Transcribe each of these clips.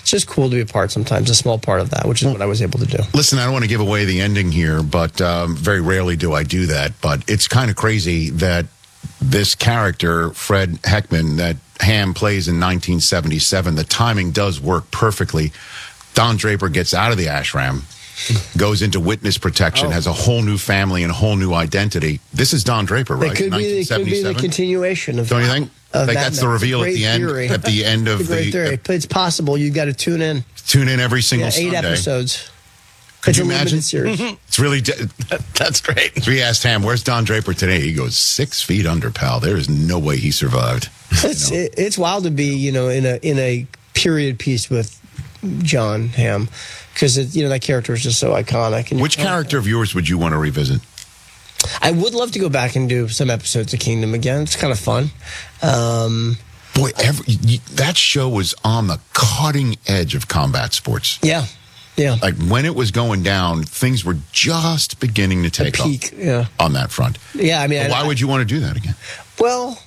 it's just cool to be a part sometimes, a small part of that, which is what I was able to do. Listen, I don't want to give away the ending here, but very rarely do I do that. But it's kind of crazy that this character, Fred Heckman, that Ham plays in 1977, the timing does work perfectly. Don Draper gets out of the ashram, goes into witness protection, has a whole new family and a whole new identity. This is Don Draper, right? It could be the continuation of Don't you think? Like that's the reveal at the end. Theory. At the end of great theory. It's possible. You got to tune in. Tune in every single Sunday. 8 episodes. Could you imagine? Series. It's really that's great. So we asked Ham, "Where's Don Draper today?" He goes, 6 feet under, pal. There is no way he survived. It's wild to be, in a period piece with John Hamm, because that character is just so iconic. And which character of yours would you want to revisit? I would love to go back and do some episodes of Kingdom again. It's kind of fun. Boy, that show was on the cutting edge of combat sports. Yeah. Yeah. Like when it was going down, things were just beginning to take off on that front. Yeah, I mean, why would you want to do that again? Well,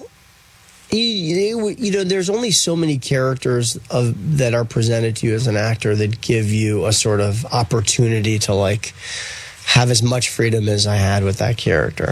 there's only so many characters that are presented to you as an actor that give you a sort of opportunity to have as much freedom as I had with that character.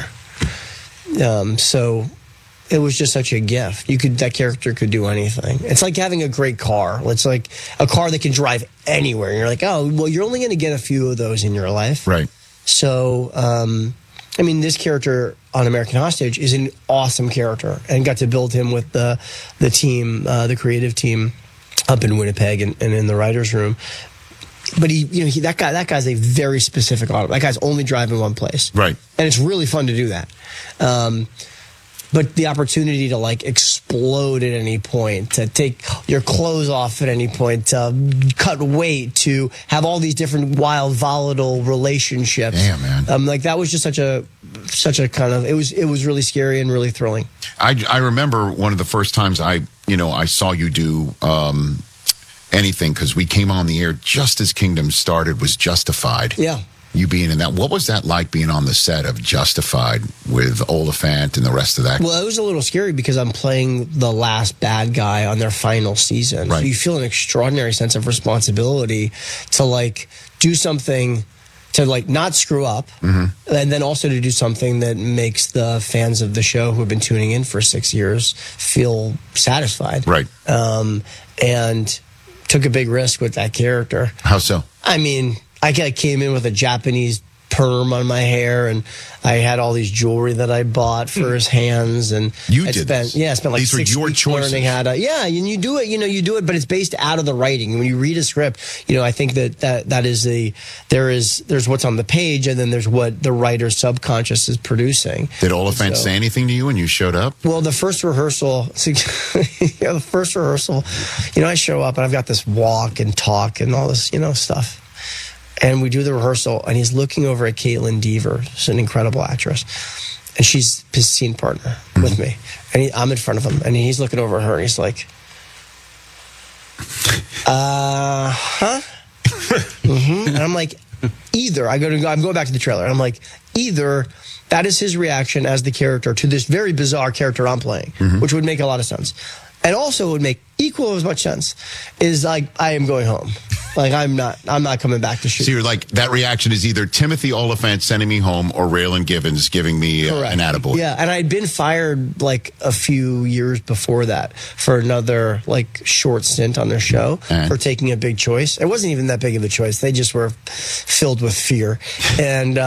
So it was just such a gift. That character could do anything. It's like having a great car. It's like a car that can drive anywhere. And you're like, oh, well, you're only going to get a few of those in your life. Right. So, this character on American Hostage is an awesome character, and got to build him with the team, the creative team up in Winnipeg and in the writer's room. But that guy's a very specific auto. That guy's only driving one place. Right. And it's really fun to do that. But the opportunity to explode at any point, to take your clothes off at any point, to cut weight, to have all these different wild, volatile relationships. Damn, man. That was just such a kind of, it was really scary and really thrilling. I remember one of the first times I saw you do anything, because we came on the air just as Kingdom started, was Justified. Yeah. You being in that, what was that like, being on the set of Justified with Oliphant and the rest of that? Well, it was a little scary because I'm playing the last bad guy on their final season. Right. So you feel an extraordinary sense of responsibility to do something to not screw up, and then also to do something that makes the fans of the show who have been tuning in for 6 years feel satisfied. Right. And took a big risk with that character. How so? I mean, I came in with a Japanese perm on my hair, and I had all these jewelry that I bought for his hands. And I spent like these 6 were your weeks choices. learning how to. Yeah, and you do it, but it's based out of the writing. When you read a script, I think that is there's what's on the page, and then there's what the writer's subconscious is producing. Did Oliphant say anything to you when you showed up? Well, the first rehearsal, I show up and I've got this walk and talk and all this, stuff. And we do the rehearsal, and he's looking over at Caitlin Dever, who's an incredible actress, and she's his scene partner with me. And I'm in front of him, and he's looking over at her, and he's like, huh? And I'm like, I'm going back to the trailer, and I'm like, either that is his reaction as the character to this very bizarre character I'm playing, which would make a lot of sense. And also would make equal as much sense is I am going home. I'm not coming back to shoot. So you're like, that reaction is either Timothy Oliphant sending me home or Raylan Givens giving me an attaboy. Yeah, and I'd been fired a few years before that for another short stint on their show for taking a big choice. It wasn't even that big of a choice. They just were filled with fear. And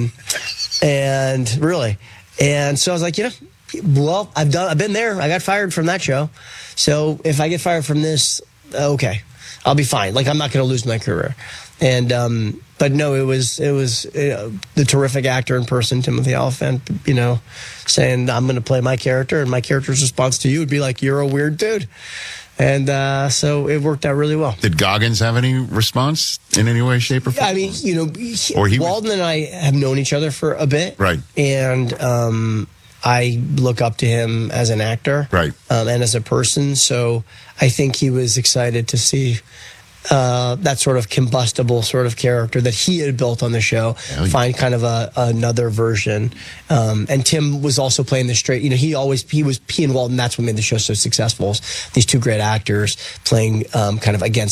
really. And so I was like, well, I've been there. I got fired from that show. So if I get fired from this, okay, I'll be fine. I'm not going to lose my career. And but no, it was the terrific actor in person, Timothy Oliphant, saying I'm going to play my character, and my character's response to you would be like, "You're a weird dude." And so it worked out really well. Did Goggins have any response in any way, shape, or form? I mean, Walden and I have known each other for a bit, right? And I look up to him as an actor, right, and as a person. So I think he was excited to see that sort of combustible sort of character that he had built on the show, find kind of another version. And Tim was also playing the straight. He and Walden. That's what made the show so successful. These two great actors playing kind of against